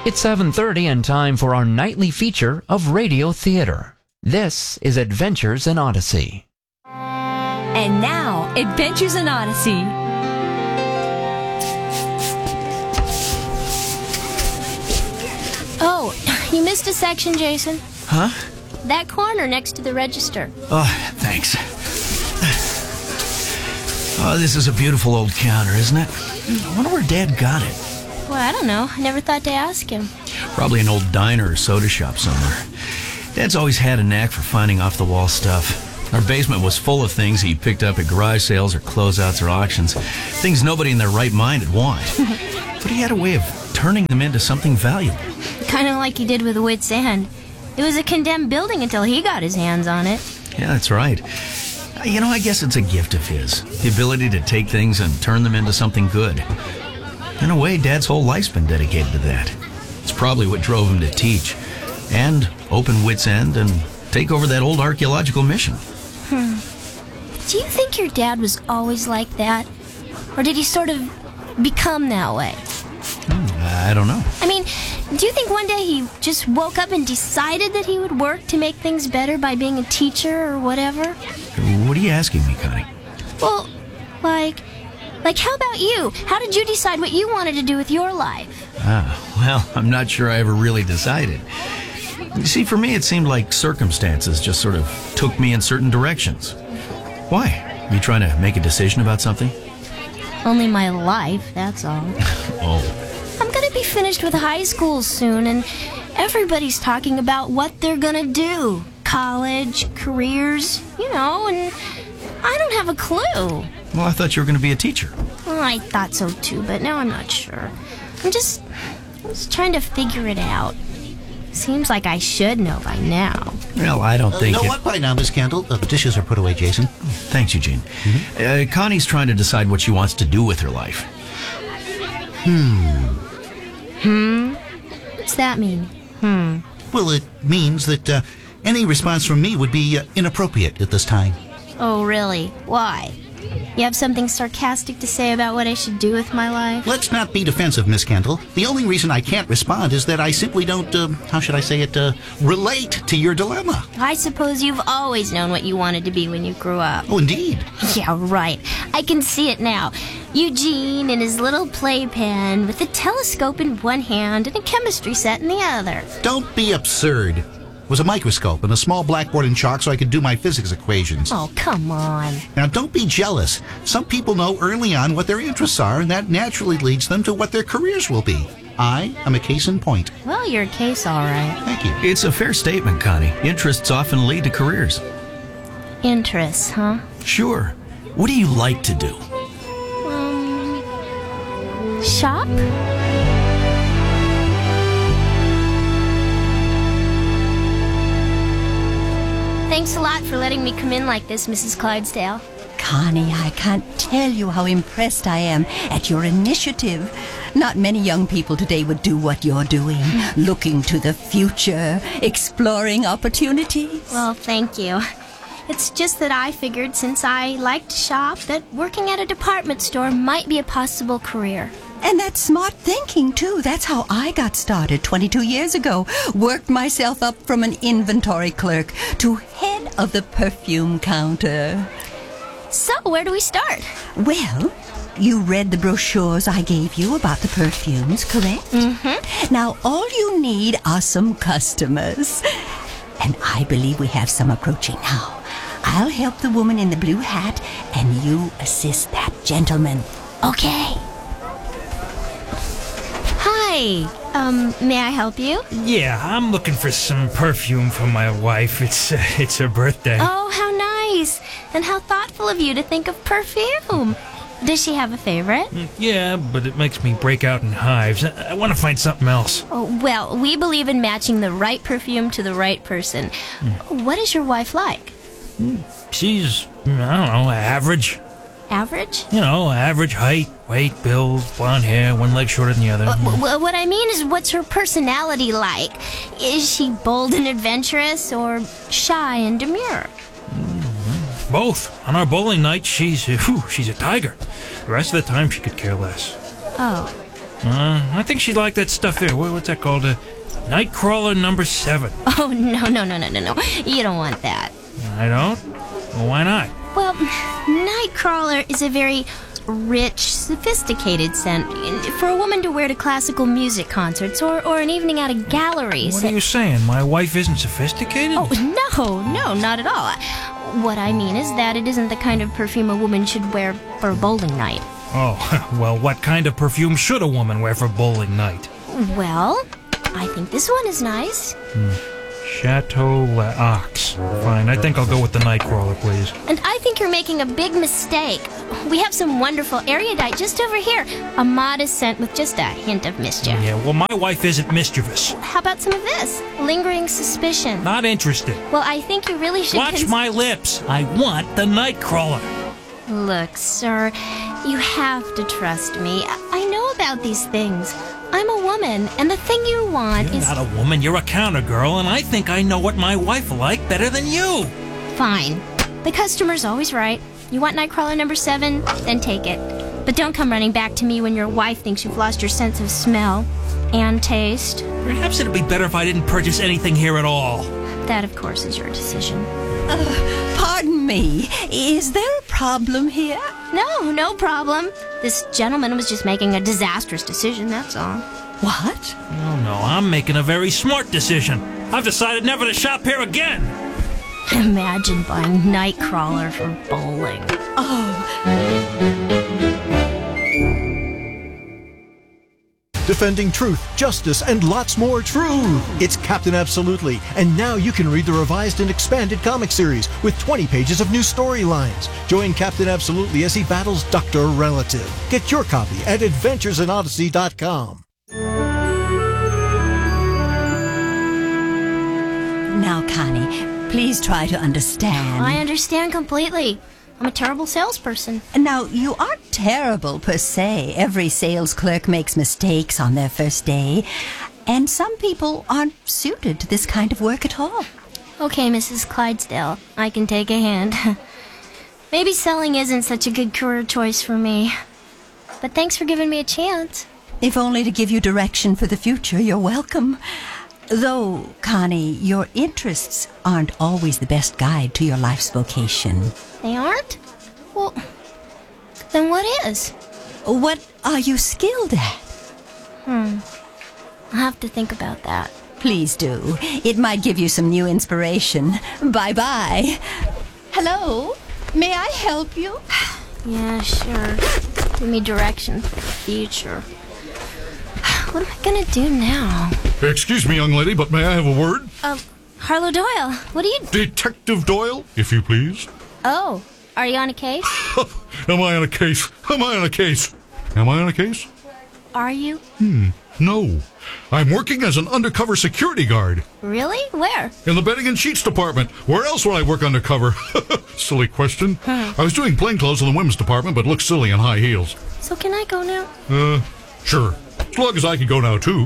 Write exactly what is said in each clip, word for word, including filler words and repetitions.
It's seven thirty and time for our nightly feature of radio theater. This is Adventures in Odyssey. And now, Adventures in Odyssey. Oh, you missed a section, Jason. Huh? That corner next to the register. Oh, thanks. Oh, this is a beautiful old counter, isn't it? I wonder where Dad got it. Well, I don't know. I never thought to ask him. Probably an old diner or soda shop somewhere. Dad's always had a knack for finding off-the-wall stuff. Our basement was full of things he picked up at garage sales or closeouts or auctions. Things nobody in their right mind would want. But he had a way of turning them into something valuable. Kind of like he did with Wits End. It was a condemned building until he got his hands on it. Yeah, that's right. You know, I guess it's a gift of his. The ability to take things and turn them into something good. In a way, Dad's whole life's been dedicated to that. It's probably what drove him to teach and open Wits End and take over that old archaeological mission. Hmm. Do you think your dad was always like that? Or did he sort of become that way? Hmm, I don't know. I mean, do you think one day he just woke up and decided that he would work to make things better by being a teacher or whatever? What are you asking me, Connie? Well, like... Like, how about you? How did you decide what you wanted to do with your life? Ah, well, I'm not sure I ever really decided. You see, for me, it seemed like circumstances just sort of took me in certain directions. Why? Are you trying to make a decision about something? Only my life, that's all. Oh. I'm gonna be finished with high school soon, and everybody's talking about what they're gonna do. College, careers, you know, and I don't have a clue. Well, I thought you were going to be a teacher. Well, I thought so too, but now I'm not sure. I'm just, I'm just trying to figure it out. Seems like I should know by now. Well, I don't Uh, think know it... what by now, Miss Kendall? Uh, the dishes are put away, Jason. Thanks, Eugene. Mm-hmm. Uh, Connie's trying to decide what she wants to do with her life. Hmm. Hmm? What's that mean? Hmm. Well, it means that uh, any response from me would be uh, inappropriate at this time. Oh, really? Why? You have something sarcastic to say about what I should do with my life? Let's not be defensive, Miss Kendall. The only reason I can't respond is that I simply don't, uh, how should I say it, uh, relate to your dilemma. I suppose you've always known what you wanted to be when you grew up. Oh, indeed. Yeah, right. I can see it now. Eugene in his little playpen with a telescope in one hand and a chemistry set in the other. Don't be absurd. It was a microscope and a small blackboard and chalk so I could do my physics equations. Oh, come on. Now, don't be jealous. Some people know early on what their interests are, and that naturally leads them to what their careers will be. I am a case in point. Well, you're a case, all right. Thank you. It's a fair statement, Connie. Interests often lead to careers. Interests, huh? Sure. What do you like to do? Um, shop? Thanks a lot for letting me come in like this, Missus Clydesdale. Connie, I can't tell you how impressed I am at your initiative. Not many young people today would do what you're doing, looking to the future, exploring opportunities. Well, thank you. It's just that I figured since I like to shop that working at a department store might be a possible career. And that's smart thinking, too. That's how I got started twenty-two years ago. Worked myself up from an inventory clerk to head of the perfume counter. So, where do we start? Well, you read the brochures I gave you about the perfumes, correct? Mm-hmm. Now, all you need are some customers. And I believe we have some approaching now. I'll help the woman in the blue hat, and you assist that gentleman. Okay. Hi. Um, may I help you? Yeah, I'm looking for some perfume for my wife. It's uh, it's her birthday. Oh, how nice. And how thoughtful of you to think of perfume. Does she have a favorite? Yeah, but it makes me break out in hives. I, I want to find something else. Oh, well, we believe in matching the right perfume to the right person. Mm. What is your wife like? She's, I don't know, average. Average? You know, average height, weight, build, blonde hair, one leg shorter than the other. Uh, w- what I mean is, what's her personality like? Is she bold and adventurous, or shy and demure? Mm-hmm. Both. On our bowling night, she's, whew, she's a tiger. The rest of the time, she could care less. Oh. Uh, I think she'd like that stuff there. What- What's that called? Uh, Nightcrawler number seven. Oh, no, no, no, no, no, no. You don't want that. I don't? Well, why not? Well, Nightcrawler is a very rich, sophisticated scent for a woman to wear to classical music concerts or, or an evening at a gallery. What are you saying? My wife isn't sophisticated? Oh, no, no, not at all. What I mean is that it isn't the kind of perfume a woman should wear for a bowling night. Oh, well, what kind of perfume should a woman wear for bowling night? Well, I think this one is nice. Hmm. Chateau L'Ox. Fine, I think I'll go with the Nightcrawler, please. And I think you're making a big mistake. We have some wonderful erudite just over here. A modest scent with just a hint of mischief. Yeah, well, my wife isn't mischievous. How about some of this? Lingering suspicion. Not interested. Well, I think you really should Watch cons- my lips. I want the Nightcrawler. Look, sir, you have to trust me. I I know about these things. I'm a woman, and the thing you want You're is... not a woman, you're a counter girl, and I think I know what my wife will like better than you. Fine. The customer's always right. You want Nightcrawler number seven? Then take it. But don't come running back to me when your wife thinks you've lost your sense of smell and taste. Perhaps it'd be better if I didn't purchase anything here at all. That, of course, is your decision. Uh, pardon me. Is there a problem here? No, no problem. This gentleman was just making a disastrous decision, that's all. What? No, no, I'm making a very smart decision. I've decided never to shop here again. Imagine buying Nightcrawler for bowling. Defending truth, justice, and lots more truth. It's Captain Absolutely, and now you can read the revised and expanded comic series with twenty pages of new storylines. Join Captain Absolutely as he battles Doctor Relative. Get your copy at adventures in odyssey dot com. Now, Connie, please try to understand. I understand completely. I'm a terrible salesperson. Now, you aren't terrible per se. Every sales clerk makes mistakes on their first day, and some people aren't suited to this kind of work at all. Okay, Missus Clydesdale, I can take a hand. Maybe selling isn't such a good career choice for me. But thanks for giving me a chance. If only to give you direction for the future, you're welcome. Though, Connie, your interests aren't always the best guide to your life's vocation. They aren't? Well, then what is? What are you skilled at? Hmm. I'll have to think about that. Please do. It might give you some new inspiration. Bye-bye. Hello? May I help you? Yeah, sure. Give me direction for the future. What am I gonna do now? Excuse me, young lady, but may I have a word? Uh, Harlow Doyle, what are you... Detective Doyle, if you please. Oh, are you on a case? Am I on a case? Am I on a case? Am I on a case? Are you? Hmm, no. I'm working as an undercover security guard. Really? Where? In the bedding and sheets department. Where else would I work undercover? Silly question. Huh. I was doing plainclothes in the women's department, but looked silly in high heels. So can I go now? Uh, sure. As long as I can go now, too.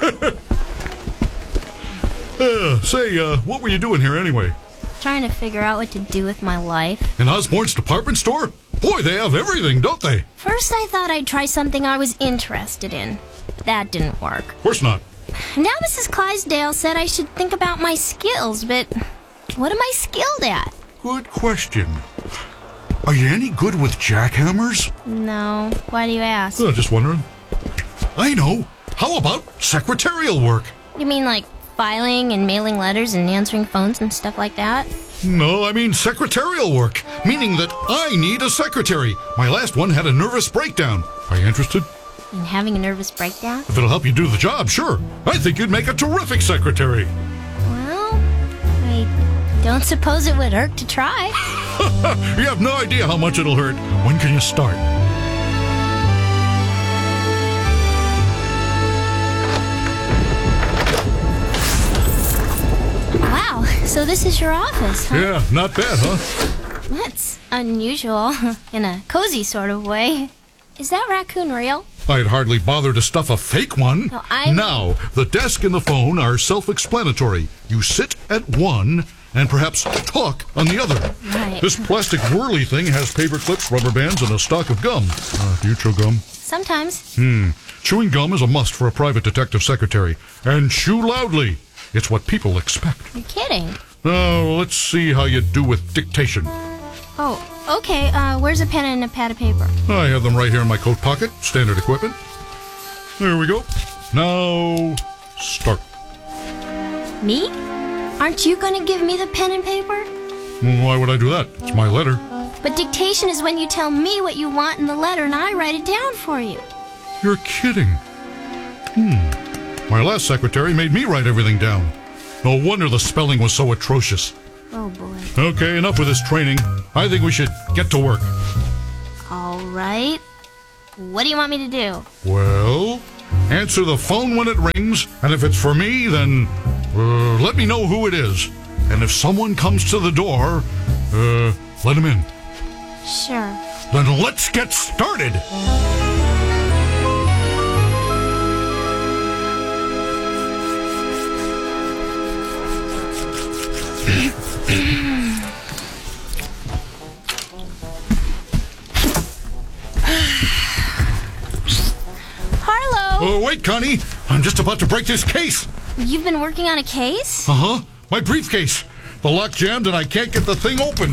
uh, say, uh, what were you doing here anyway? Trying to figure out what to do with my life. In Osborne's department store? Boy, they have everything, don't they? First I thought I'd try something I was interested in. That didn't work. Of course not. Now Missus Clydesdale said I should think about my skills, but what am I skilled at? Good question. Are you any good with jackhammers? No. Why do you ask? Uh, just wondering. I know. How about secretarial work? You mean like filing and mailing letters and answering phones and stuff like that? No, I mean secretarial work, meaning that I need a secretary. My last one had a nervous breakdown. Are you interested? In having a nervous breakdown? If it'll help you do the job, sure. I think you'd make a terrific secretary. Well, I don't suppose it would hurt to try. You have no idea how much it'll hurt. When can you start? Wow, so this is your office, huh? Yeah, not bad, huh? That's unusual, in a cozy sort of way. Is that raccoon real? I'd hardly bother to stuff a fake one. No, I'm... Now, the desk and the phone are self-explanatory. You sit at one and perhaps talk on the other. Right. This plastic whirly thing has paper clips, rubber bands, and a stock of gum. Uh, do you chew gum? Sometimes. Hmm. Chewing gum is a must for a private detective secretary. And chew loudly. It's what people expect. You're kidding. Now, let's see how you do with dictation. Oh, okay. Uh, where's a pen and a pad of paper? I have them right here in my coat pocket. Standard equipment. There we go. Now, start. Me? Aren't you going to give me the pen and paper? Why would I do that? It's my letter. But dictation is when you tell me what you want in the letter and I write it down for you. You're kidding. Hmm. My last secretary made me write everything down. No wonder the spelling was so atrocious. Oh, boy. Okay, enough with this training. I think we should get to work. All right. What do you want me to do? Well, answer the phone when it rings, and if it's for me, then uh, let me know who it is. And if someone comes to the door, uh, let him in. Sure. Then let's get started. Harlow! Oh, wait, Connie. I'm just about to break this case. You've been working on a case? Uh-huh. My briefcase. The lock jammed and I can't get the thing opened.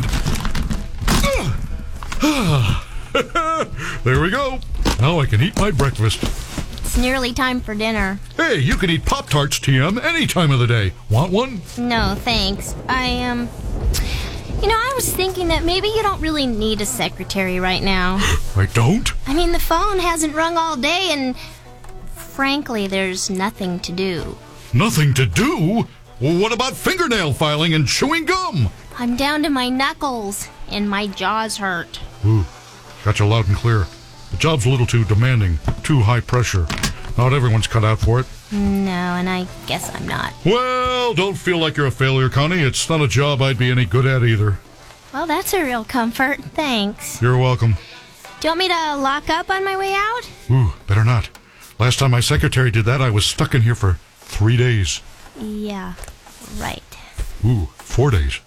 There we go. Now I can eat my breakfast. It's nearly time for dinner. Hey, you can eat Pop-Tarts, T M, any time of the day. Want one? No, thanks. I, um... You know, I was thinking that maybe you don't really need a secretary right now. I don't? I mean, the phone hasn't rung all day and... Frankly, there's nothing to do. Nothing to do? Well, what about fingernail filing and chewing gum? I'm down to my knuckles, and my jaws hurt. Ooh, got you loud and clear. The job's a little too demanding, too high pressure. Not everyone's cut out for it. No, and I guess I'm not. Well, don't feel like you're a failure, Connie. It's not a job I'd be any good at either. Well, that's a real comfort. Thanks. You're welcome. Do you want me to lock up on my way out? Ooh, better not. Last time my secretary did that, I was stuck in here for three days. Yeah, right. Ooh, four days.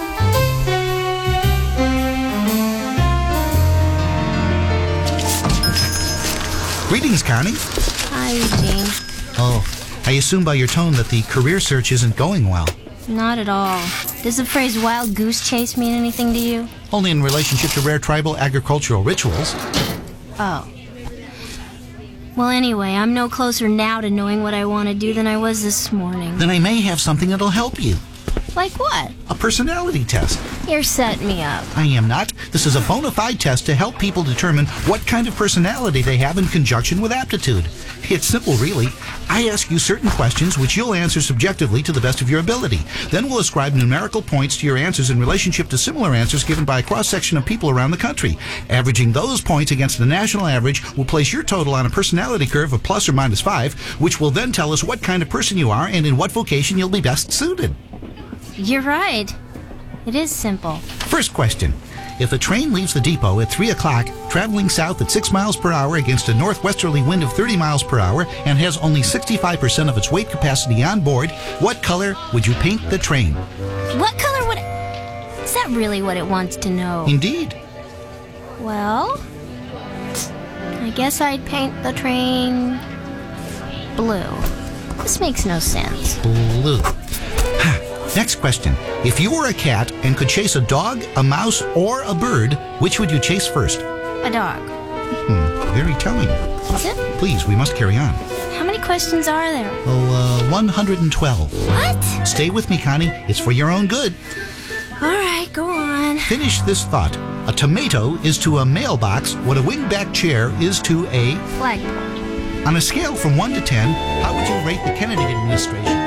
Greetings, Connie. Hi, Eugene. Oh, I assume by your tone that the career search isn't going well. Not at all. Does the phrase wild goose chase mean anything to you? Only in relationship to rare tribal agricultural rituals. Oh. Well, anyway, I'm no closer now to knowing what I want to do than I was this morning. Then I may have something that'll help you. Like what? A personality test. You're setting me up. I am not. This is a bona fide test to help people determine what kind of personality they have in conjunction with aptitude. It's simple, really. I ask you certain questions which you'll answer subjectively to the best of your ability. Then we'll ascribe numerical points to your answers in relationship to similar answers given by a cross-section of people around the country. Averaging those points against the national average will place your total on a personality curve of plus or minus five, which will then tell us what kind of person you are and in what vocation you'll be best suited. You're right. It is simple. First question. If a train leaves the depot at three o'clock, traveling south at six miles per hour against a northwesterly wind of thirty miles per hour, and has only sixty-five percent of its weight capacity on board, what color would you paint the train? What color would... Is that really what it wants to know? Indeed. Well, I guess I'd paint the train blue. This makes no sense. Blue. Next question. If you were a cat and could chase a dog, a mouse, or a bird, which would you chase first? A dog. Hmm, very telling. Is it? Please, we must carry on. How many questions are there? Oh, uh, one hundred twelve. What? Stay with me, Connie. It's for your own good. All right, go on. Finish this thought. A tomato is to a mailbox what a wingback chair is to a... Flagpole. On a scale from one to ten, how would you rate the Kennedy administration?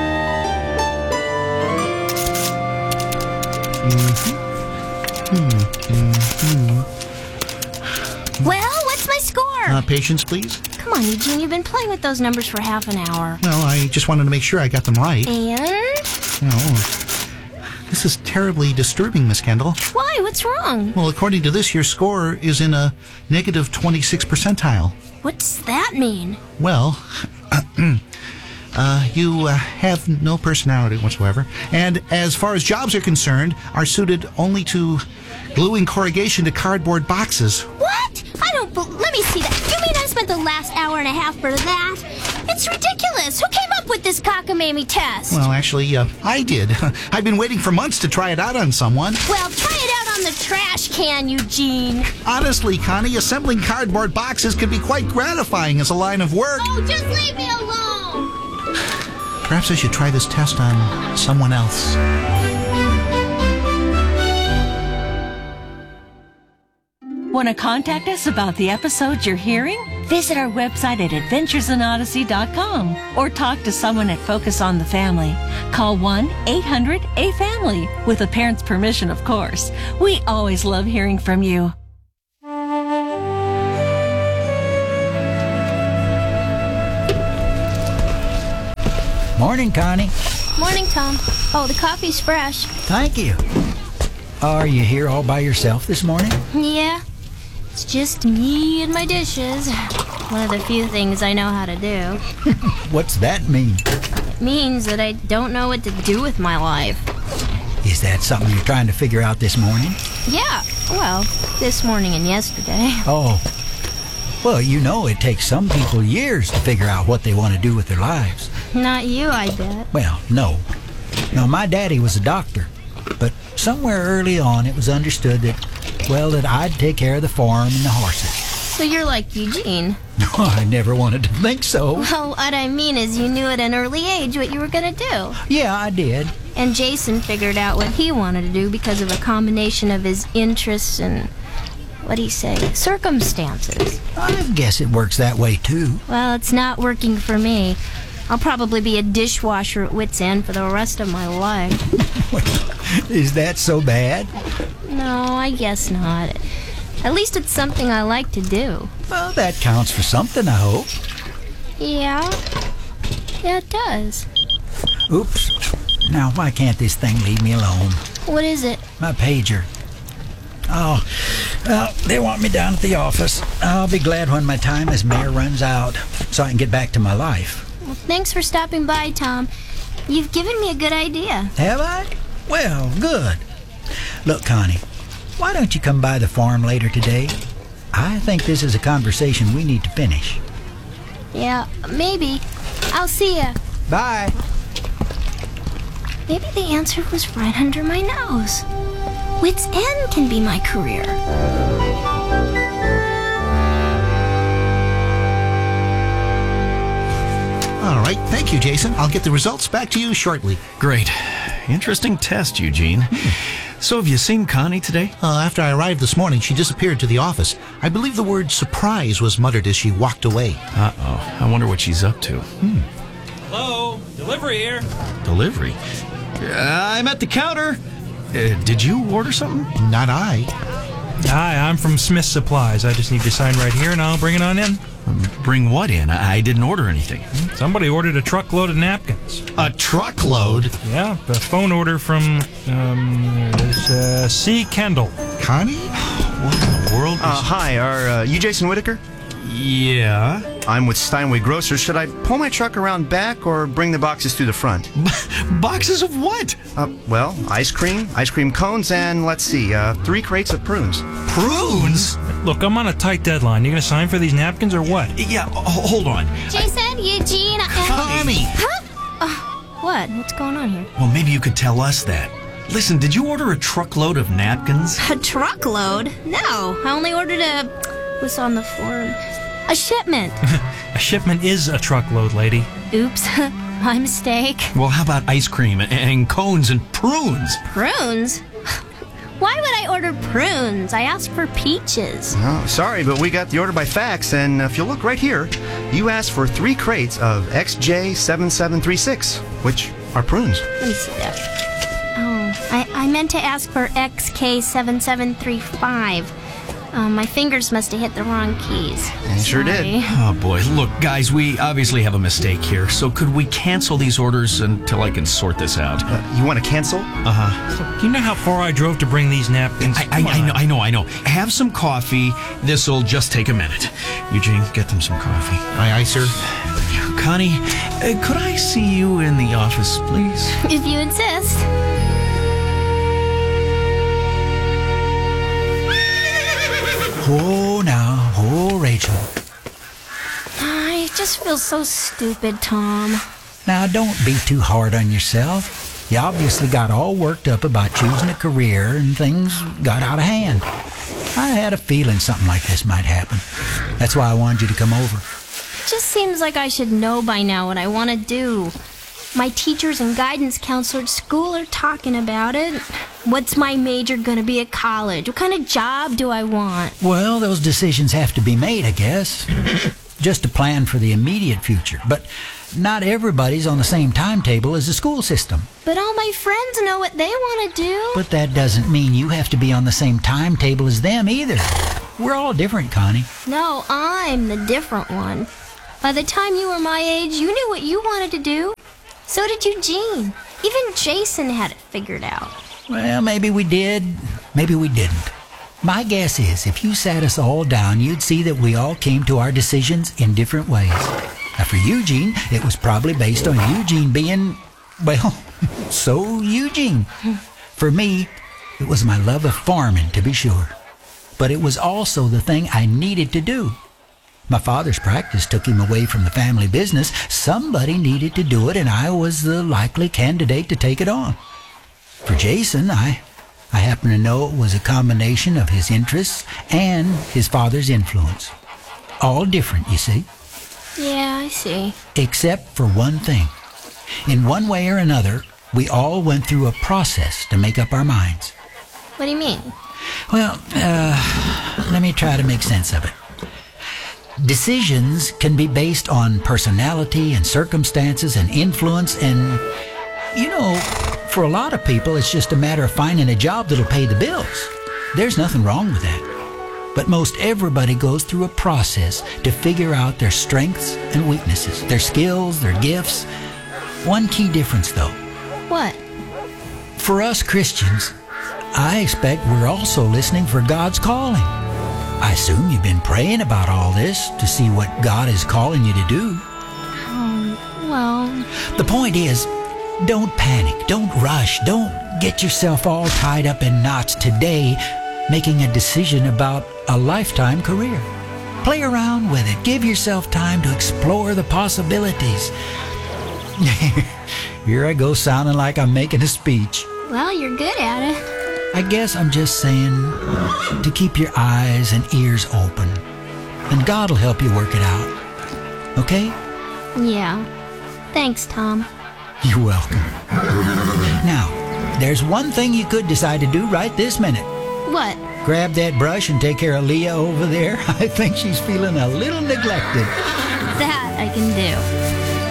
Mm-hmm. Mm-hmm. Well, what's my score? Uh, patience, please. Come on, Eugene. You've been playing with those numbers for half an hour. Well, I just wanted to make sure I got them right. And? Oh, this is terribly disturbing, Miss Kendall. Why? What's wrong? Well, according to this, your score is in a negative twenty-six percentile. What's that mean? Well, uh, you uh, have no personality whatsoever, and as far as jobs are concerned, are suited only to gluing corrugation to cardboard boxes. What? I don't... Be- Let me see that. You mean I'm supposed spent the last hour and a half for that. It's ridiculous. Who came up with this cockamamie test? Well, actually, uh, I did. I've been waiting for months to try it out on someone. Well, try it out on the trash can, Eugene. Honestly, Connie, assembling cardboard boxes can be quite gratifying as a line of work. Oh, just leave me alone. Perhaps I should try this test on someone else. Want to contact us about the episodes you're hearing? Visit our website at adventures in odyssey dot com or talk to someone at Focus on the Family. Call one eight hundred A family with a parent's permission, of course. We always love hearing from you. Morning, Connie. Morning, Tom. Oh, the coffee's fresh. Thank you. Are you here all by yourself this morning? Yeah. It's just me and my dishes. One of the few things I know how to do. What's that mean? It means that I don't know what to do with my life. Is that something you're trying to figure out this morning? Yeah, well, this morning and yesterday. Oh. Well, you know it takes some people years to figure out what they want to do with their lives. Not you, I bet. Well, no. Now, my daddy was a doctor, but somewhere early on it was understood that, well, that I'd take care of the farm and the horses. So you're like Eugene. No, I never wanted to think so. Well, what I mean is you knew at an early age what you were going to do. Yeah, I did. And Jason figured out what he wanted to do because of a combination of his interests and, what'd he say, circumstances. I guess it works that way, too. Well, it's not working for me. I'll probably be a dishwasher at wit's end for the rest of my life. Is that so bad? No, I guess not. At least it's something I like to do. Well, that counts for something, I hope. Yeah. Yeah, it does. Oops. Now, why can't this thing leave me alone? What is it? My pager. Oh, well, they want me down at the office. I'll be glad when my time as mayor runs out, so I can get back to my life. Well, thanks for stopping by, Tom. You've given me a good idea. Have I? Well, good. Look, Connie, why don't you come by the farm later today? I think this is a conversation we need to finish. Yeah, maybe. I'll see ya. Bye. Maybe the answer was right under my nose. Wit's End can be my career. All right, thank you, Jason. I'll get the results back to you shortly. Great. Interesting test, Eugene. So have you seen Connie today? Uh, after I arrived this morning, she disappeared to the office. I believe the word surprise was muttered as she walked away. Uh-oh. I wonder what she's up to. Hmm. Hello? Delivery here. Delivery? Uh, I'm at the counter. Uh, did you order something? Not I. Hi, I'm from Smith Supplies. I just need to sign right here and I'll bring it on in. Um, bring what in? I, I didn't order anything. Somebody ordered a truckload of napkins. A truckload? Yeah, a phone order from, um, there it is, uh, C. Kendall. Connie? What in the world? Is... Uh, hi, are uh, you Jason Whitaker? Yeah. I'm with Steinway Grocers. Should I pull my truck around back or bring the boxes through the front? Boxes of what? Uh, well, ice cream, ice cream cones, and let's see, uh, three crates of prunes. Prunes? Look, I'm on a tight deadline. You gonna sign for these napkins or what? Yeah, h- hold on. Jason, Eugene, and... Connie! Huh? Uh, what? What's going on here? Well, maybe you could tell us that. Listen, did you order a truckload of napkins? A truckload? No, I only ordered a... What's on the form? A shipment. A shipment is a truckload, lady. Oops, my mistake. Well, how about ice cream and, and cones and prunes? Prunes? Why would I order prunes? I asked for peaches. Oh, sorry, but we got the order by fax, and if you look right here, you asked for three crates of X J seven seven three six, which are prunes. Let me see that. Oh, I, I meant to ask for X K seven seven three five. Um, my fingers must have hit the wrong keys. I sure did. Oh, boy. Look, guys, we obviously have a mistake here, so could we cancel these orders until I can sort this out? Uh, you want to cancel? Uh-huh. Do you know how far I drove to bring these napkins? I, I, I know, I know, I know. Have some coffee. This'll just take a minute. Eugene, get them some coffee. Aye, aye, sir. Connie, uh, could I see you in the office, please? If you insist. Oh, now, oh, Rachel. just feel so stupid, Tom. Now, don't be too hard on yourself. You obviously got all worked up about choosing a career and things got out of hand. I had a feeling something like this might happen. That's why I wanted you to come over. It just seems like I should know by now what I want to do. My teachers and guidance counselor at school are talking about it. What's my major going to be at college? What kind of job do I want? Well, those decisions have to be made, I guess. Just a plan for the immediate future. But not everybody's on the same timetable as the school system. But all my friends know what they want to do. But that doesn't mean you have to be on the same timetable as them either. We're all different, Connie. No, I'm the different one. By the time you were my age, you knew what you wanted to do. So did Eugene. Even Jason had it figured out. Well, maybe we did, maybe we didn't. My guess is if you sat us all down, you'd see that we all came to our decisions in different ways. Now, for Eugene, it was probably based on Eugene being, well, so Eugene. For me, it was my love of farming, to be sure. But it was also the thing I needed to do. My father's practice took him away from the family business. Somebody needed to do it, and I was the likely candidate to take it on. For Jason, I, I happen to know it was a combination of his interests and his father's influence. All different, you see. Yeah, I see. Except for one thing. In one way or another, we all went through a process to make up our minds. What do you mean? Well, uh, let me try to make sense of it. Decisions can be based on personality and circumstances and influence and, you know, for a lot of people, it's just a matter of finding a job that'll pay the bills. There's nothing wrong with that. But most everybody goes through a process to figure out their strengths and weaknesses, their skills, their gifts. One key difference, though. What? For us Christians, I expect we're also listening for God's calling. I assume you've been praying about all this to see what God is calling you to do. Um, well... The point is, don't panic, don't rush, don't get yourself all tied up in knots today making a decision about a lifetime career. Play around with it. Give yourself time to explore the possibilities. Here I go sounding like I'm making a speech. Well, you're good at it. I guess I'm just saying to keep your eyes and ears open, and God will help you work it out. Okay? Yeah. Thanks, Tom. You're welcome. Now, there's one thing you could decide to do right this minute. What? Grab that brush and take care of Leah over there. I think she's feeling a little neglected. That I can do.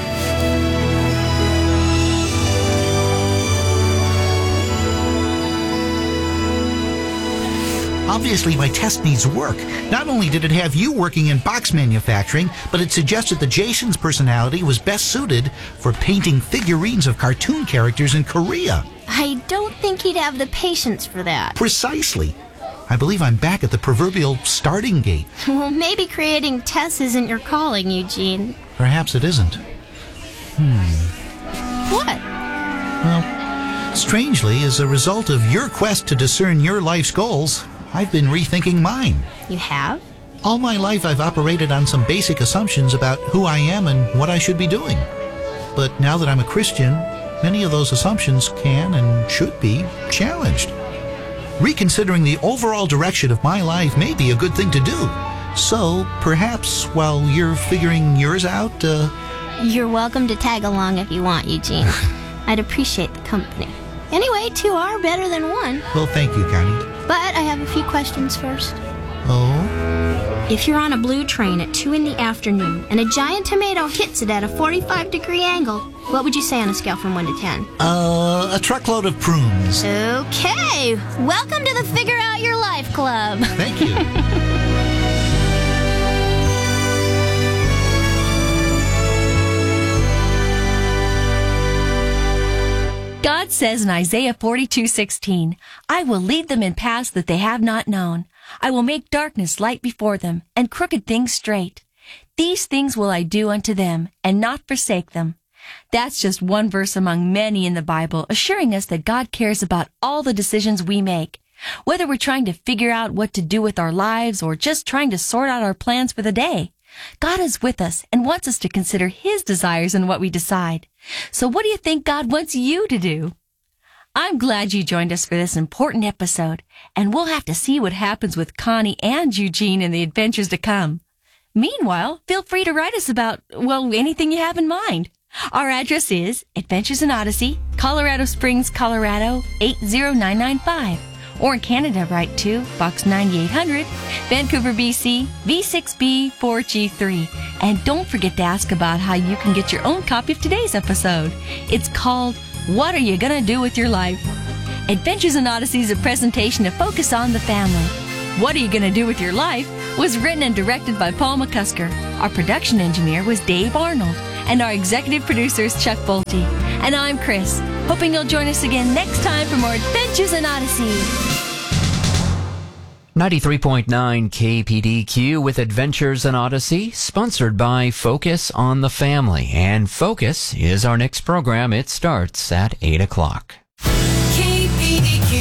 Obviously, my test needs work. Not only did it have you working in box manufacturing, but it suggested that Jason's personality was best suited for painting figurines of cartoon characters in Korea. I don't think he'd have the patience for that. Precisely. I believe I'm back at the proverbial starting gate. Well, maybe creating Tess isn't your calling, Eugene. Perhaps it isn't. Hmm. What? Well, strangely, as a result of your quest to discern your life's goals, I've been rethinking mine. You have? All my life I've operated on some basic assumptions about who I am and what I should be doing. But now that I'm a Christian, many of those assumptions can and should be challenged. Reconsidering the overall direction of my life may be a good thing to do. So, perhaps, while you're figuring yours out, uh... You're welcome to tag along if you want, Eugene. I'd appreciate the company. Anyway, two are better than one. Well, thank you, Connie. But I have a few questions first. Oh? If you're on a blue train at two in the afternoon and a giant tomato hits it at a forty-five degree angle, what would you say on a scale from one to ten? Uh, a truckload of prunes. Okay. Welcome to the Figure Out Your Life Club. Thank you. God says in Isaiah forty-two sixteen, I will lead them in paths that they have not known. I will make darkness light before them, and crooked things straight. These things will I do unto them, and not forsake them. That's just one verse among many in the Bible, assuring us that God cares about all the decisions we make. Whether we're trying to figure out what to do with our lives, or just trying to sort out our plans for the day, God is with us and wants us to consider His desires in what we decide. So what do you think God wants you to do? I'm glad you joined us for this important episode, and we'll have to see what happens with Connie and Eugene in the adventures to come. Meanwhile, feel free to write us about, well, anything you have in mind. Our address is Adventures in Odyssey, Colorado Springs, Colorado, eight zero nine nine five. Or in Canada, write to Box ninety-eight hundred, Vancouver, B C, V six B four G three. And don't forget to ask about how you can get your own copy of today's episode. It's called, What Are You Gonna Do With Your Life? Adventures in Odyssey is a presentation to focus on the family. What Are You Gonna Do With Your Life was written and directed by Paul McCusker. Our production engineer was Dave Arnold. And our executive producer is Chuck Bolte. And I'm Chris, hoping you'll join us again next time for more Adventures in Odyssey. ninety-three point nine K P D Q with Adventures in Odyssey, sponsored by Focus on the Family. And Focus is our next program. It starts at eight o'clock. K P D Q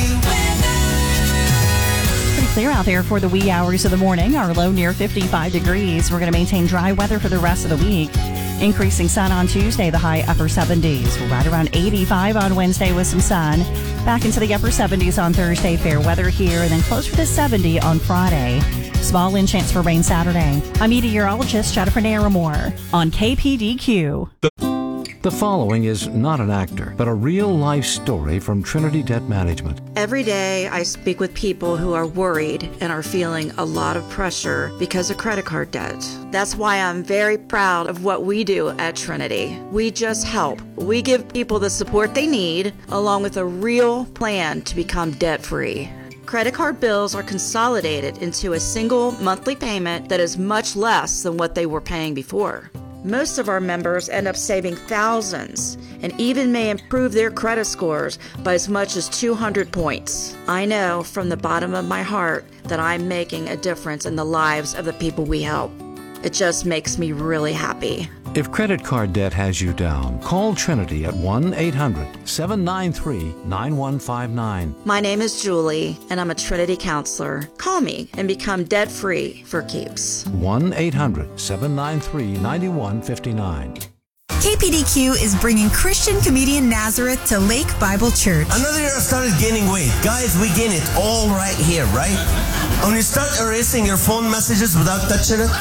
weather. Pretty clear out there for the wee hours of the morning. Our low near fifty-five degrees. We're going to maintain dry weather for the rest of the week. Increasing sun on Tuesday, the high upper seventies. We're right around eighty-five on Wednesday with some sun. Back into the upper seventies on Thursday, fair weather here, and then closer to seventy on Friday. Small wind chance for rain Saturday. I'm meteorologist Jennifer Naramore on K P D Q. The following is not an actor, but a real-life story from Trinity Debt Management. Every day I speak with people who are worried and are feeling a lot of pressure because of credit card debt. That's why I'm very proud of what we do at Trinity. We just help. We give people the support they need, along with a real plan to become debt-free. Credit card bills are consolidated into a single monthly payment that is much less than what they were paying before. Most of our members end up saving thousands and even may improve their credit scores by as much as two hundred points. I know from the bottom of my heart that I'm making a difference in the lives of the people we help. It just makes me really happy. If credit card debt has you down, call Trinity at one eight hundred seven nine three nine one five nine. My name is Julie, and I'm a Trinity counselor. Call me and become debt-free for keeps. one eight hundred seven nine three nine one five nine. K P D Q is bringing Christian comedian Nazareth to Lake Bible Church. Another year I started gaining weight. Guys, we gain it all right here, right? When you start erasing your phone messages without touching it,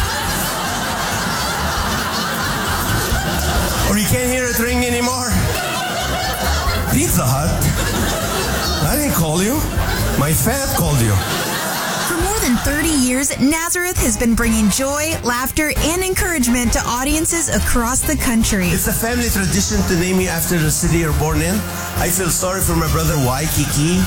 or you can't hear it ring anymore. Pizza Hut? I didn't call you. My fat called you. For more than thirty years, Nazareth has been bringing joy, laughter, and encouragement to audiences across the country. It's a family tradition to name you after the city you're born in. I feel sorry for my brother Waikiki,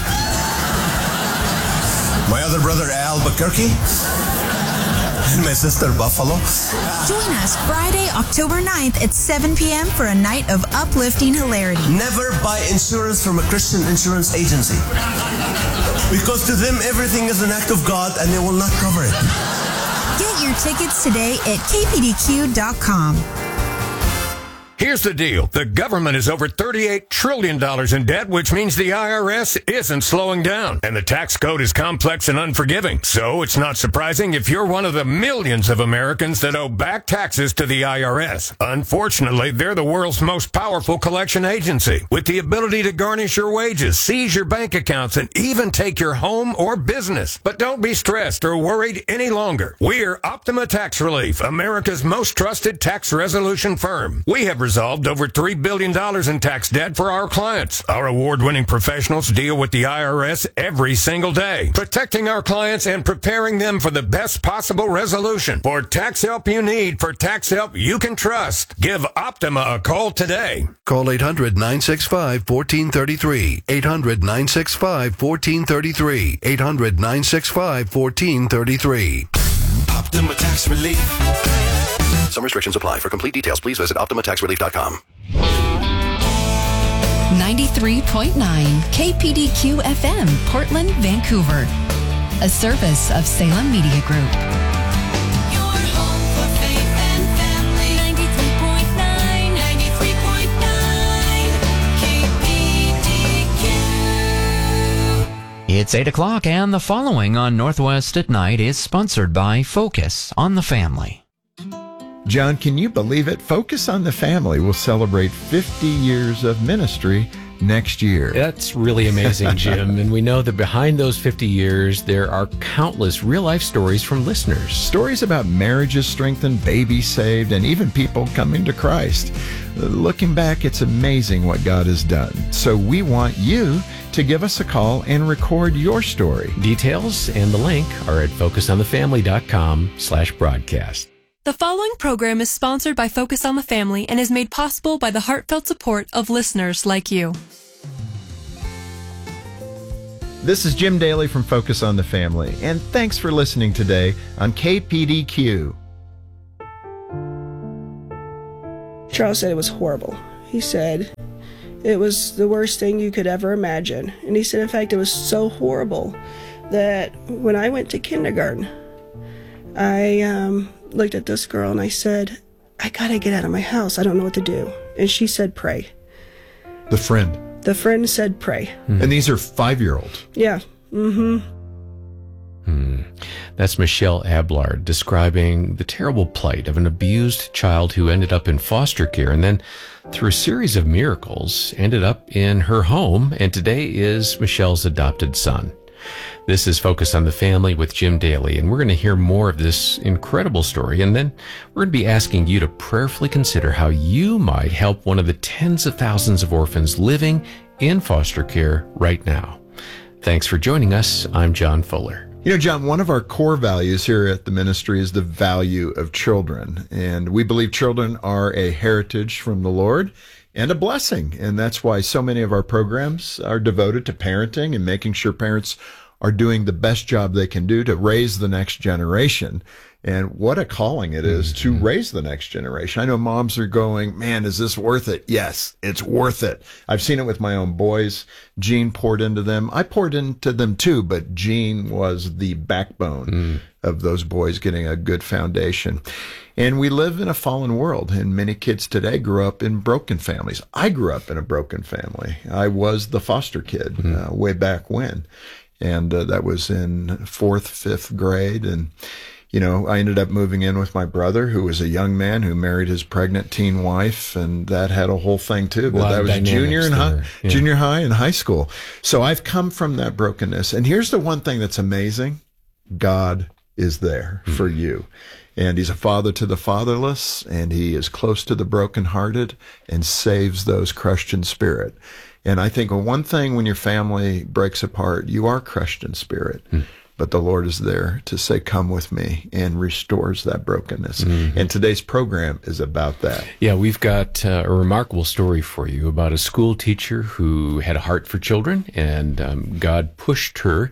my other brother Albuquerque, and my sister Buffalo. Join us Friday, October ninth at seven p.m. for a night of uplifting hilarity. Never buy insurance from a Christian insurance agency, because to them everything is an act of God and they will not cover it. Get your tickets today at k p d q dot com. Here's the deal. The government is over thirty-eight trillion dollars in debt, which means the I R S isn't slowing down. And the tax code is complex and unforgiving. So it's not surprising if you're one of the millions of Americans that owe back taxes to the I R S. Unfortunately, they're the world's most powerful collection agency, with the ability to garnish your wages, seize your bank accounts, and even take your home or business. But don't be stressed or worried any longer. We're Optima Tax Relief, America's most trusted tax resolution firm. We have resolved over three billion dollars in tax debt for our clients. Our award-winning professionals deal with the I R S every single day, protecting our clients and preparing them for the best possible resolution. For tax help you need, for tax help you can trust, give Optima a call today. Call eight hundred nine six five one four three three. eight hundred nine six five one four three three. eight hundred nine six five one four three three. Optima Tax Relief. Some restrictions apply. For complete details, please visit optima tax relief dot com. ninety-three point nine K P D Q F M, Portland, Vancouver. A service of Salem Media Group. Your home for faith and family. ninety-three point nine, ninety-three point nine K P D Q. It's eight o'clock, and the following on Northwest at Night is sponsored by Focus on the Family. John, can you believe it? Focus on the Family will celebrate fifty years of ministry next year. That's really amazing, Jim. And we know that behind those fifty years, there are countless real-life stories from listeners. Stories about marriages strengthened, babies saved, and even people coming to Christ. Looking back, it's amazing what God has done. So we want you to give us a call and record your story. Details and the link are at focusonthefamily.com slash broadcast. The following program is sponsored by Focus on the Family and is made possible by the heartfelt support of listeners like you. This is Jim Daly from Focus on the Family, and thanks for listening today on K P D Q. Charles said it was horrible. He said it was the worst thing you could ever imagine. And he said, in fact, it was so horrible that when I went to kindergarten, I um, looked at this girl and I said, I gotta get out of my house. I don't know what to do. And she said, pray. The friend. The friend said, pray. Mm-hmm. And these are five-year-olds. Yeah. Mm-hmm. Hmm. That's Michelle Ablard describing the terrible plight of an abused child who ended up in foster care and then, through a series of miracles, ended up in her home, and today is Michelle's adopted son. This is Focus on the Family with Jim Daly, and we're going to hear more of this incredible story, and then we're going to be asking you to prayerfully consider how you might help one of the tens of thousands of orphans living in foster care right now. Thanks for joining us. I'm John Fuller. You know, John, one of our core values here at the ministry is the value of children, and we believe children are a heritage from the Lord and a blessing, and that's why so many of our programs are devoted to parenting and making sure parents are doing the best job they can do to raise the next generation. And what a calling it is to raise the next generation. I know moms are going, man, is this worth it? Yes, it's worth it. I've seen it with my own boys. Gene poured into them. I poured into them too, but Gene was the backbone mm. of those boys getting a good foundation. And we live in a fallen world, and many kids today grew up in broken families. I grew up in a broken family. I was the foster kid mm. uh, way back when. And uh, that was in fourth, fifth grade. And you know, I ended up moving in with my brother, who was a young man who married his pregnant teen wife, and that had a whole thing too. But that was junior and high, yeah. junior high and high school. So I've come from that brokenness. And here's the one thing that's amazing: God is there mm-hmm. for you. And he's a father to the fatherless, and he is close to the brokenhearted and saves those crushed in spirit. And I think one thing when your family breaks apart, you are crushed in spirit. Mm. But the Lord is there to say, come with me, and restores that brokenness. Mm-hmm. And today's program is about that. Yeah, we've got uh, a remarkable story for you about a school teacher who had a heart for children, and um, God pushed her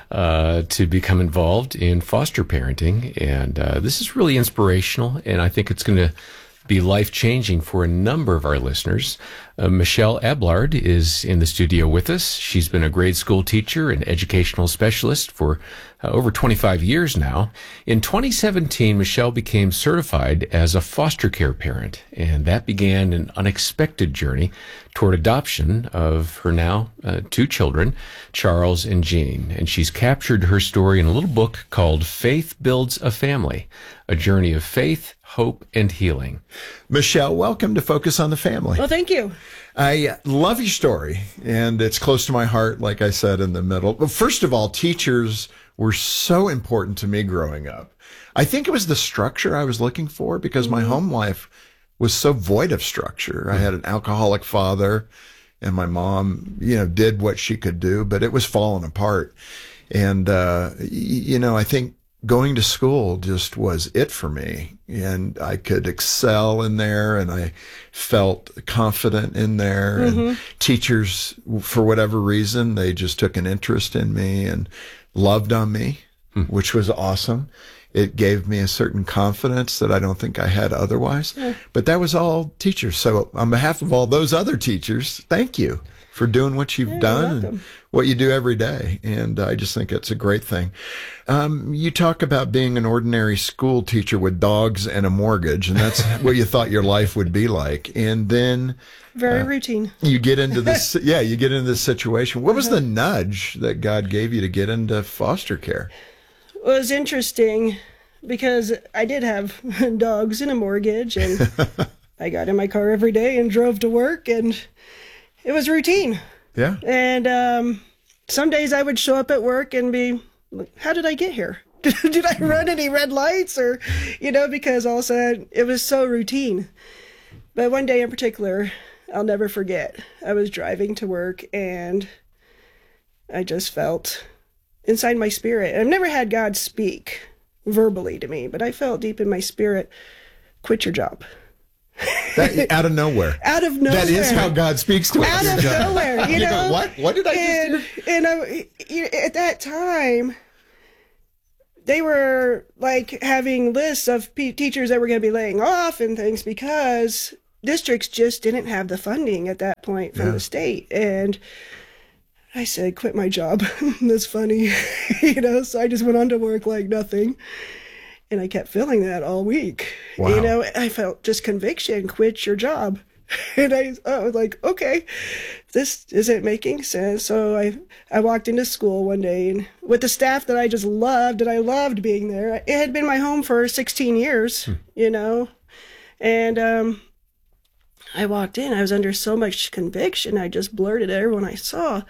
uh, to become involved in foster parenting. And uh, this is really inspirational, and I think it's going to be life-changing for a number of our listeners. Uh, Michelle Ablard is in the studio with us. She's been a grade school teacher and educational specialist for uh, over twenty-five years now. In twenty seventeen, Michelle became certified as a foster care parent, and that began an unexpected journey toward adoption of her now uh, two children, Charles and Jean. And she's captured her story in a little book called Faith Builds a Family, a journey of faith, hope, and healing. Michelle, welcome to Focus on the Family. Well, thank you. I love your story, and it's close to my heart, like I said in the middle. But first of all, teachers were so important to me growing up. I think it was the structure I was looking for, because mm-hmm. my home life was so void of structure. Mm-hmm. I had an alcoholic father, and my mom, you know, did what she could do, but it was falling apart. And, uh, you know, I think going to school just was it for me, and I could excel in there, and I felt confident in there. Mm-hmm. And teachers, for whatever reason, they just took an interest in me and loved on me, mm-hmm. which was awesome. It gave me a certain confidence that I don't think I had otherwise. Yeah. But that was all teachers. So on behalf of all those other teachers, thank you for doing what you've yeah, done and what you do every day. And I just think it's a great thing. Um, you talk about being an ordinary school teacher with dogs and a mortgage, and that's what you thought your life would be like. And then very uh, routine. You get into this, yeah, you get into this situation. What was uh-huh. the nudge that God gave you to get into foster care? Well, it was interesting. because I did have dogs and a mortgage, and I got in my car every day and drove to work, and it was routine. Yeah. And um, some days I would show up at work and be, how did I get here? Did I run any red lights? Or, you know, because all of a sudden it was so routine. But one day in particular, I'll never forget. I was driving to work and I just felt inside my spirit. I've never had God speak verbally to me, but I felt deep in my spirit, quit your job. That, out of nowhere. Out of nowhere. That is how God speaks to us. Out of nowhere, you know. go, what? What did I and, just do? And I, you know, at that time, they were like having lists of p- teachers that were going to be laying off and things because districts just didn't have the funding at that point from Yeah. the state. And I said, quit my job. That's funny, you know. So I just went on to work like nothing. And I kept feeling that all week. Wow. You know, I felt just conviction, quit your job. And I, I was like, okay, this isn't making sense. So I, I walked into school one day and with the staff that I just loved, and I loved being there. It had been my home for sixteen years, Hmm. you know. And um, I walked in, I was under so much conviction. I just blurted at everyone I saw,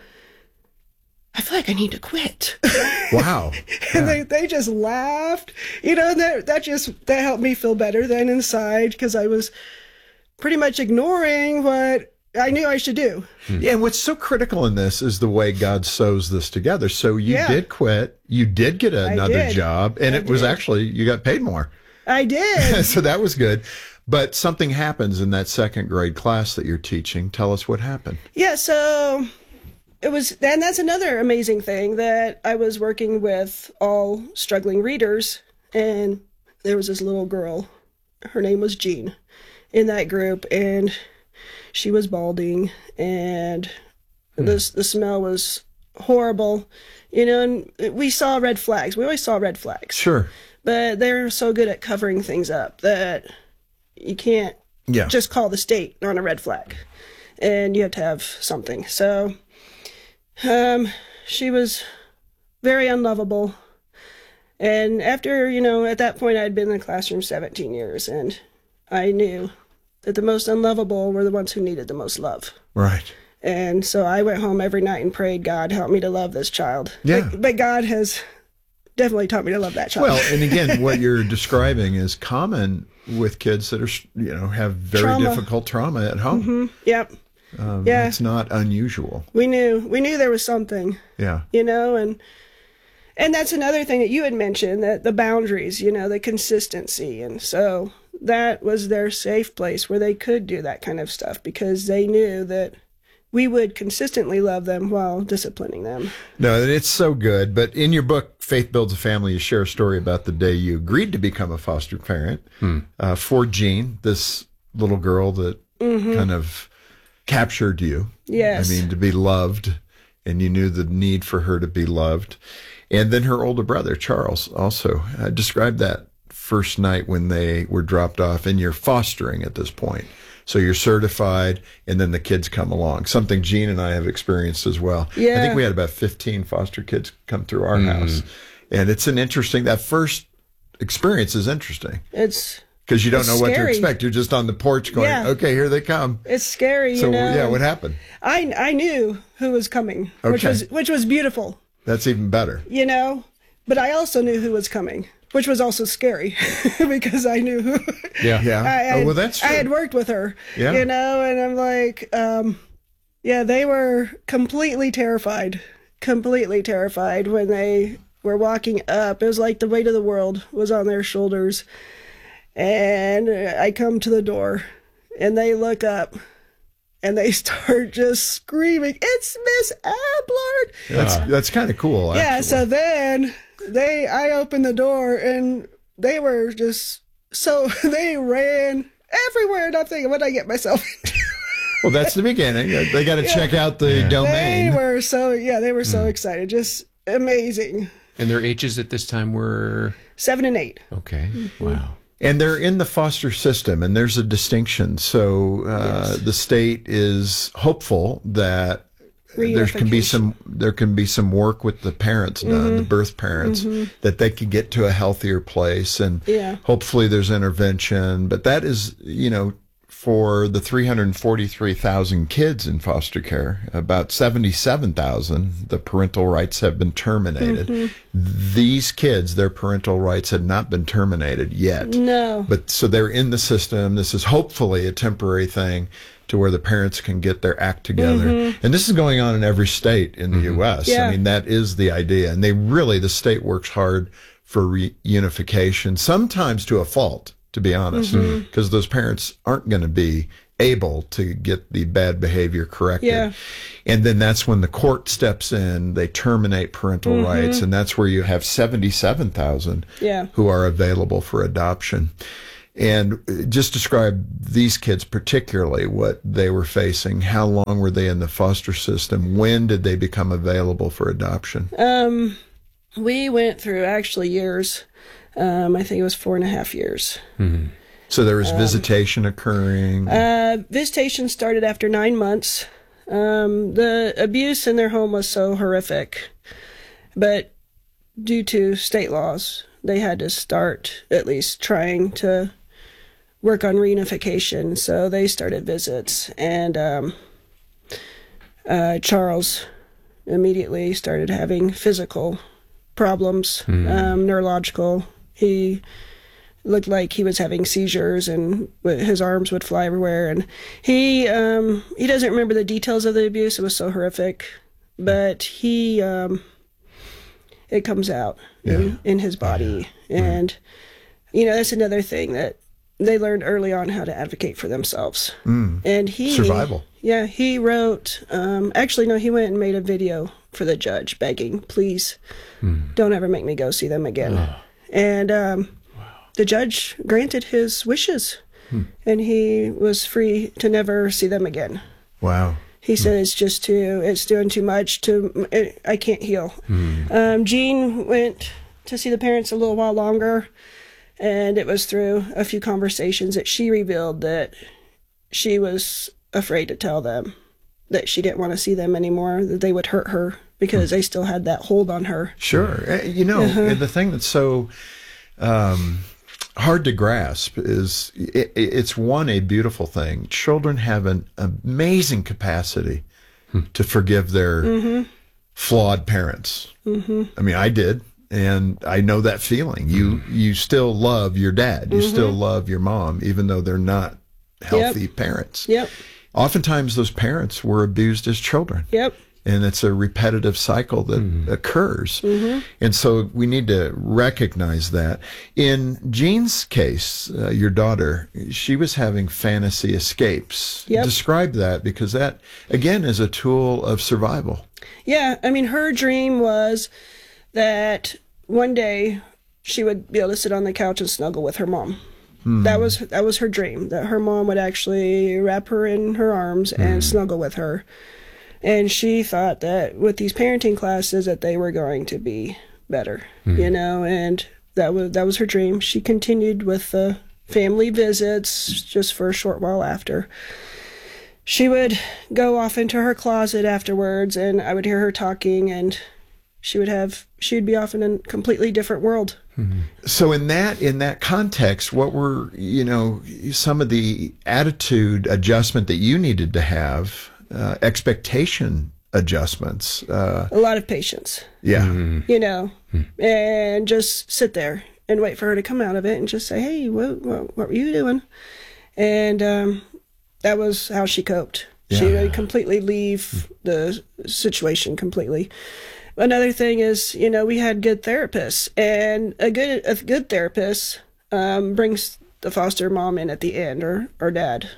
I feel like I need to quit. Wow. And they, they just laughed, you know, and that, that just, that helped me feel better then inside because I was pretty much ignoring what I knew I should do. Yeah, and what's so critical in this is the way God sews this together. So you Yeah. did quit, you did get I another did. job, and I it was did. actually, you got paid more. I did. So that was good. But something happens in that second grade class that you're teaching. Tell us what happened. Yeah, so it was, and that's another amazing thing that I was working with all struggling readers, and there was this little girl, her name was Jean, in that group, and she was balding, and this the smell was horrible, you know, and we saw red flags. We always saw red flags. Sure. But they're so good at covering things up that you can't Yeah. just call the state on a red flag, and you have to have something. So um, she was very unlovable. And after, you know, at that point, I'd been in the classroom seventeen years, and I knew that the most unlovable were the ones who needed the most love. Right. And so I went home every night and prayed, God, help me to love this child. Yeah. But, but God has definitely taught me to love that child. Well, and again, what you're describing is common with kids that are, you know, have very Trauma. difficult trauma at home. hmm Yep. Um, Yeah. It's not unusual. We knew. We knew there was something. Yeah. You know, and and that's another thing that you had mentioned, that the boundaries, you know, the consistency. And so that was their safe place where they could do that kind of stuff because they knew that we would consistently love them while disciplining them. No, it's so good. But in your book, Faith Builds a Family, you share a story about the day you agreed to become a foster parent uh, for Jean, this little girl that Mhm. kind of captured you. Yes. I mean, to be loved, and you knew the need for her to be loved. And then her older brother, Charles, also uh, described that first night when they were dropped off, and you're fostering at this point. So you're certified, and then the kids come along, something Jean and I have experienced as well. I Yeah. think we had about fifteen foster kids come through our house. And it's an interesting, that first experience is interesting It's because you don't it's know what to scary. expect. You're just on the porch going, Yeah. okay, here they come. It's scary, So, you know. yeah, what happened? I I knew who was coming, which Okay. was which was beautiful, That's even better. you know. But I also knew who was coming, which was also scary because I knew who. Yeah. Yeah. I, I, oh, well, that's true. I had worked with her, Yeah. you know, and I'm like, um, yeah, they were completely terrified, completely terrified when they were walking up. It was like the weight of the world was on their shoulders. And I come to the door, and they look up, and they start just screaming, "It's Miss Ablard!" That's, that's kind of cool. Yeah, actually. so then they, I opened the door and they were just so, they ran everywhere, and I'm thinking, what did I get myself into? Well, that's the beginning. They got to Yeah. check out the domain. They were so, yeah, they were so excited. Just amazing. And their ages at this time were? Seven and eight. Okay. Mm-hmm. Wow. And they're in the foster system, and there's a distinction. So uh, the state is hopeful that there can be reunification. some there can be some work with the parents done, Mhm. the birth parents, Mhm. that they could get to a healthier place, and Yeah. hopefully there's intervention. But that is, you know, for the three hundred forty-three thousand kids in foster care, about seventy-seven thousand, the parental rights have been terminated. Mhm. These kids, their parental rights had not been terminated yet. No. But so they're in the system. This is hopefully a temporary thing to where the parents can get their act together. Mhm. And this is going on in every state in the U S. Yeah. I mean, that is the idea. And they really, the state works hard for reunification, sometimes to a fault, to be honest, Mhm. because those parents aren't going to be able to get the bad behavior corrected. Yeah. And then that's when the court steps in, they terminate parental Mhm. rights, and that's where you have seventy-seven thousand Yeah. who are available for adoption. And just describe these kids particularly, what they were facing. How long were they in the foster system? When did they become available for adoption? Um, we went through actually years. Um, I think it was four and a half years. So there was Um, visitation occurring. Uh, visitation started after nine months. Um, the abuse in their home was so horrific, but due to state laws, they had to start at least trying to work on reunification. So they started visits, and um, uh, Charles immediately started having physical problems, Hmm. um, neurological. He looked like he was having seizures, and w- his arms would fly everywhere. And he um, he doesn't remember the details of the abuse. It was so horrific, but he um, it comes out in, in his body, and you know that's another thing that they learned early on, how to advocate for themselves. Mm. And he Survival. Yeah, he wrote. Um, actually, no, he went and made a video for the judge, begging, "Please, don't ever make me go see them again." And um, the judge granted his wishes, and he was free to never see them again. Wow. He said it's just too, it's doing too much. To it, I can't heal. Um, Jean went to see the parents a little while longer, and it was through a few conversations that she revealed that she was afraid to tell them that she didn't want to see them anymore, that they would hurt her because they still had that hold on her. Sure. Uh, You know, Uh-huh. the thing that's so um, hard to grasp is it, it's one, a beautiful thing. Children have an amazing capacity to forgive their Mhm. flawed parents. Mhm. I mean, I did, and I know that feeling. You you still love your dad. You Mhm. still love your mom, even though they're not healthy Yep. parents. Yep. Oftentimes, those parents were abused as children. Yep. And it's a repetitive cycle that occurs. Mhm. And so we need to recognize that. In Jean's case, uh, your daughter, she was having fantasy escapes. Yep. Describe that, because that, again, is a tool of survival. Yeah, I mean, her dream was that one day she would be able to sit on the couch and snuggle with her mom. Hmm. That was that was her dream, that her mom would actually wrap her in her arms and snuggle with her. And she thought that with these parenting classes that they were going to be better, you know, and that was that was her dream. She continued with the family visits just for a short while after. She would go off into her closet afterwards, and I would hear her talking, and she would have she would be off in a completely different world. So in that in that context, what were, you know, some of the attitude adjustment that you needed to have, uh, expectation adjustments? Uh, A lot of patience, yeah. you know, and just sit there and wait for her to come out of it and just say, "Hey, what what, what were you doing?" And um, that was how she coped. She Yeah. would completely leave the situation completely. Another thing is, you know, we had good therapists, and a good a good therapist um, brings the foster mom in at the end, or or dad.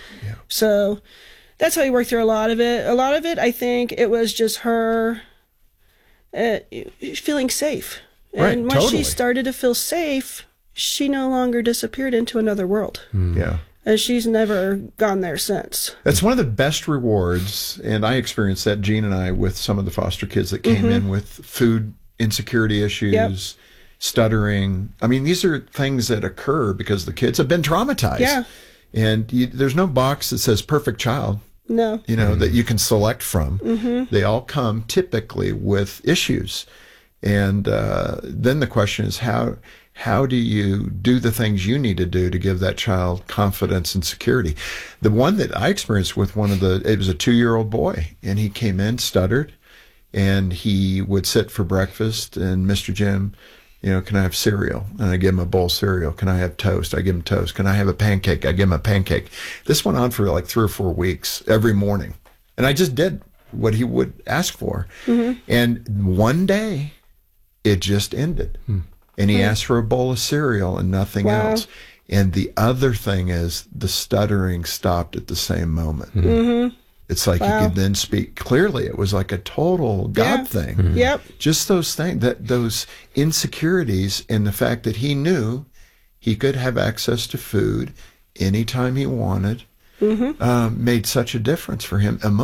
So that's how we worked through a lot of it. A lot of it, I think, it was just her uh, feeling safe. And Right, once totally. she started to feel safe, she no longer disappeared into another world. Yeah. And she's never gone there since. That's one of the best rewards, and I experienced that, Jean and I, with some of the foster kids that came Mhm. in with food insecurity issues, Yep. stuttering. I mean, these are things that occur because the kids have been traumatized. Yeah. And you, there's no box that says perfect child. No. you know, that you can select from. Mhm. They all come typically with issues. And uh, then the question is, how how do you do the things you need to do to give that child confidence and security? The one that I experienced with one of the, it was a two-year-old boy, and he came in, stuttered, and he would sit for breakfast, and Mister Jim, you know, can I have cereal? And I give him a bowl of cereal. Can I have toast? I give him toast. Can I have a pancake? I give him a pancake. This went on for like three or four weeks every morning. And I just did what he would ask for. Mhm. And one day, it just ended. And he Hmm. asked for a bowl of cereal and nothing Wow. else. And the other thing is the stuttering stopped at the same moment. Mhm. It's like Wow. he could then speak clearly. It was like a total God Yeah. thing. Mhm. Yep. Just those things, that those insecurities, and the fact that he knew he could have access to food anytime he wanted, Mhm. um, made such a difference for him emotionally.